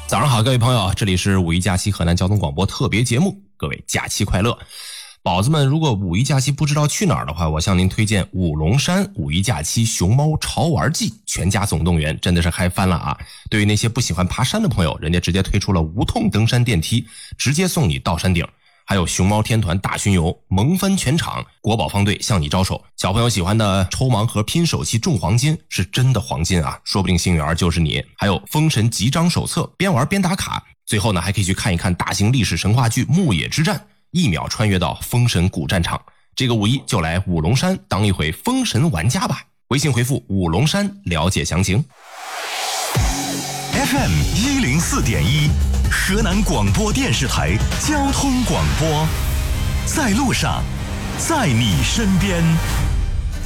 早上好，各位朋友，这里是五一假期河南交通广播特别节目，各位假期快乐。宝子们，如果五一假期不知道去哪儿的话，我向您推荐五龙山五一假期熊猫潮玩季全家总动员，真的是嗨翻了啊！对于那些不喜欢爬山的朋友，人家直接推出了无痛登山电梯，直接送你到山顶。还有熊猫天团大巡游，萌翻全场，国宝方队向你招手。小朋友喜欢的抽盲盒拼手气中黄金，是真的黄金啊，说不定幸运儿就是你。还有封神集章手册，边玩边打卡。最后呢，还可以去看一看大型历史神话剧牧野之战，一秒穿越到封神古战场。这个五一就来五龙山当一回封神玩家吧。微信回复五龙山了解详情。 FM 104.1，河南广播电视台交通广播，在路上，在你身边。